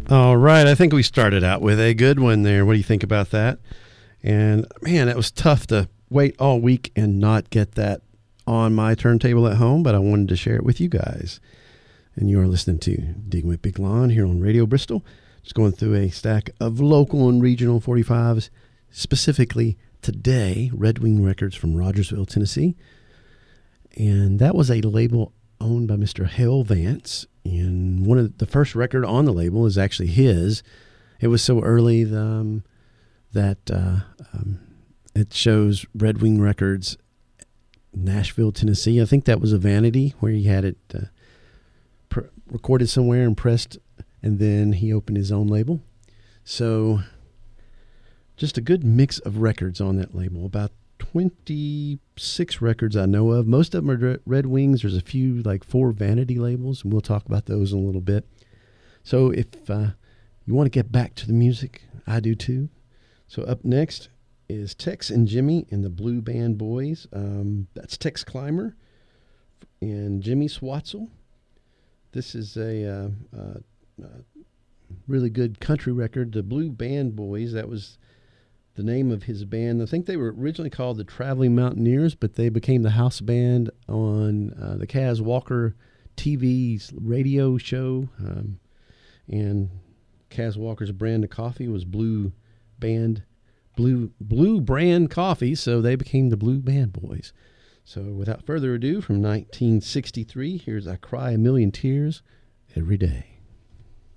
All right, I think we started out with a good one there. What do you think about that? And man, it was tough to wait all week and not get that on my turntable at home, but I wanted to share it with you guys. And you are listening to Digging with Big Lon here on Radio Bristol. Just going through a stack of local and regional 45s, specifically today, Red Wing Records from Rogersville, Tennessee. And that was a label owned by Mr. Hale Vance. And one of the first record on the label is actually his. It was so early that it shows Red Wing Records, Nashville, Tennessee. I think that was a vanity where he had it recorded somewhere and pressed, and then he opened his own label. So just a good mix of records on that label. About 26 records I know of. Most of them are Red Wings. There's a few, like 4 vanity labels, and we'll talk about those in a little bit. So if you want to get back to the music, I do too. So up next is Tex and Jimmy and the Blue Band Boys. That's Tex Clymer and Jimmy Swatzel. This is a really good country record. The Blue Band Boys, that was the name of his band. I think they were originally called the Traveling Mountaineers, but they became the house band on the Kaz Walker TV's radio show. And Kaz Walker's brand of coffee was Blue Brand Coffee, so they became the Blue Band Boys. So without further ado, from 1963, here's I Cry a Million Tears Every Day.